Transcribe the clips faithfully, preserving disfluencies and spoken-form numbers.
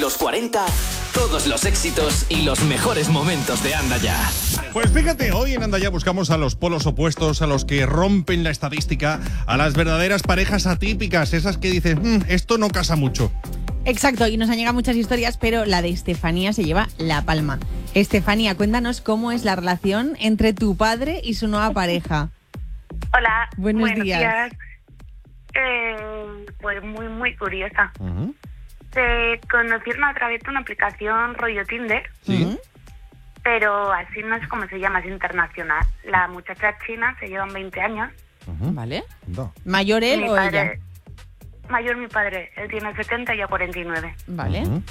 los cuarenta, todos los éxitos y los mejores momentos de Anda Ya. Pues fíjate, hoy en Anda Ya buscamos a los polos opuestos, a los que rompen la estadística, a las verdaderas parejas atípicas, esas que dicen, mmm, esto no casa mucho. Exacto, y nos han llegado muchas historias, pero la de Estefanía se lleva la palma. Estefanía, cuéntanos cómo es la relación entre tu padre y su nueva pareja. Hola, buenos, buenos días. días. Eh, pues muy, muy curiosa. Uh-huh. Se conocieron a través de una aplicación rollo Tinder, Sí. pero así no es como se llama, es internacional. La muchacha china se llevan veinte años. Uh-huh. ¿Vale? No. ¿Mayor él Mi o padre- ella? Mayor mi padre, él tiene setenta y ella cuarenta y nueve. Vale. Uh-huh.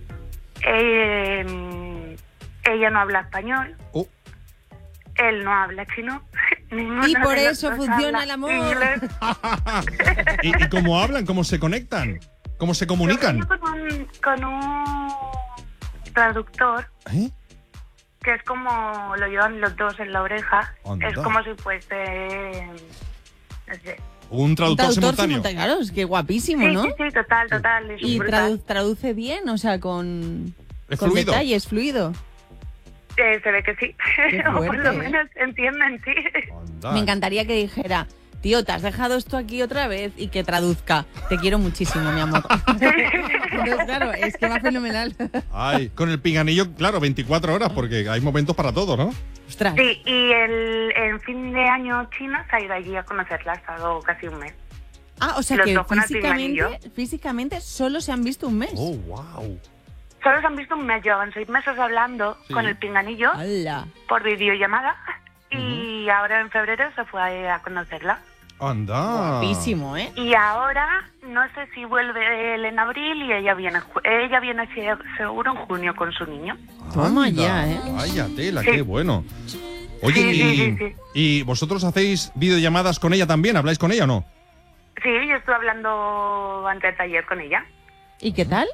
Eh, ella no habla español, Oh. él no habla chino. Ninguno Y por de los eso dos funciona habla el amor. inglés. ¿Y, ¿Y cómo hablan? ¿Cómo se conectan? ¿Cómo se comunican? Yo con un, con un traductor ¿Eh? que es como lo llevan los dos en la oreja. Anda. Es como si fuese, no sé. Un traductor, Un simultáneo. Claro, es que guapísimo, Sí, ¿no? sí, sí, total, total. es Y brutal. tradu- traduce bien, o sea, con, Es con fluido. detalles, fluido. Eh, se ve que sí. Qué o por fuerte, lo ¿eh? menos entienden, sí. Anda. Me encantaría que dijera, tío, te has dejado esto aquí otra vez, y que traduzca. Te quiero muchísimo, mi amor. Entonces, claro, es que va fenomenal. Ay, con el pinganillo, claro, veinticuatro horas, porque hay momentos para todo, ¿no? Ostras. Sí, y el, en fin de año China se ha ido allí a conocerla, ha estado casi un mes. Ah, o sea Los que dos con el físicamente, pinganillo. físicamente solo se han visto un mes. Oh, wow. Solo se han visto un mes, llevan seis meses hablando Sí. con el pinganillo ¡Hala! por videollamada y ahora en febrero se fue a conocerla. Anda. Guapísimo, ¿eh? Y ahora no sé si vuelve él en abril y ella viene ju- ella viene se- seguro en junio con su niño. Toma Anda. ya, ¿eh? Vaya tela, Sí. qué bueno. Oye, Sí, sí, y, sí, sí. ¿y vosotros hacéis videollamadas con ella también? ¿Habláis con ella o no? Sí, yo estuve hablando antes de ayer con ella. ¿Y qué tal?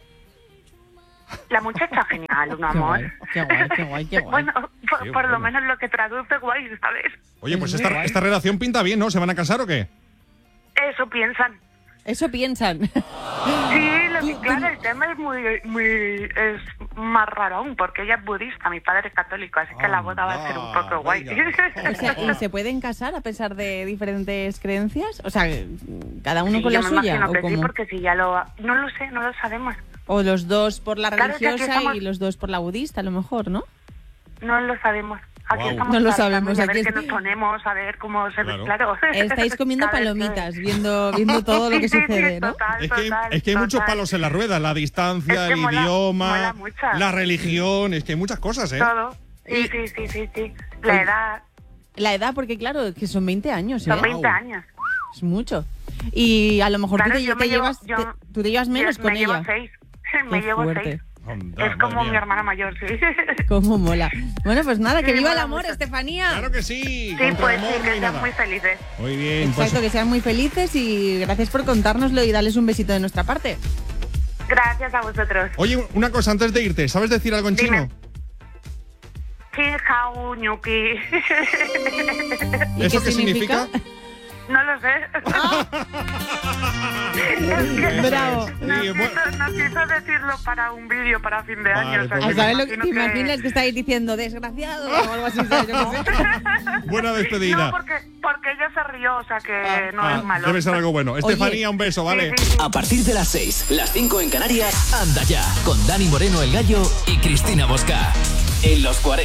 La muchacha genial, un Qué amor. guay, qué guay, qué guay, qué guay. Bueno, por, Qué por lo bueno. menos lo que traduce guay, ¿sabes? Oye, Es pues muy esta, guay. esta relación pinta bien, ¿no? ¿Se van a casar o qué? Eso piensan. Eso piensan. Sí, lo que, claro, el tema es muy, muy, es más raro aún, porque ella es budista, mi padre es católico, así que la boda va a ser un poco guay. Venga. O sea, ¿y se pueden casar a pesar de diferentes creencias? O sea, cada uno Sí, con yo la me suya. imagino ¿O que sí, cómo? porque si ya lo... No lo sé, no lo sabemos. O los dos por la Claro, es que aquí religiosa estamos- y los dos por la budista, a lo mejor, ¿no? No lo sabemos. Aquí Guau. estamos No lo tratando sabemos, de aquí ver es- qué nos ponemos, a ver cómo se ve, Claro. claro. Estáis comiendo Cada vez que- palomitas, viendo, viendo todo lo que Sí, sí, sucede, sí, ¿no? total, Es que, total, es que hay muchos total. palos en la rueda, la distancia, Es que el mola- idioma, mola mucho. la religión, es que hay muchas cosas, ¿eh? Todo. Sí, sí, sí, sí, sí. La edad, La edad, porque claro, que son veinte años, ¿eh? son veinte años. Es mucho. Y a lo mejor Claro, tú, te, yo te me llevo- llevas, yo- te- tú te llevas menos Yo con me ella. llevo seis. Me Qué llevo fuerte. seis. Anda, Es como madre mi mía. hermana mayor, sí. Cómo mola. Bueno, pues nada, que Sí, viva el mola amor, mucho. Estefanía. Claro que sí. Sí, contra pues el amor sí, no que hay sean nada. muy felices. Muy bien, pues Exacto, que sean muy felices y gracias por contárnoslo y darles un besito de nuestra parte. Gracias a vosotros. oye, una cosa antes de irte, ¿sabes decir algo en Dime. chino? Chi hao ñuki. ¿Y ¿Eso qué qué significa? significa? No lo sé. Es que Bravo. Nos, Sí, quiso, bueno. nos quiso decirlo para un vídeo para fin de Vale, año. o sea, pues ¿A que saber me lo que te imagino imaginas que estáis diciendo? Desgraciado o algo así, ¿sabes? Yo qué sé. Buena despedida. No, porque, porque ella se rió, o sea que no Ah, es malo. debe ser algo bueno. Estefanía, un beso, ¿vale? Sí, sí, sí. A partir de las seis, las cinco en Canarias, Anda Ya, con Dani Moreno el Gallo y Cristina Bosca. En los cuarenta.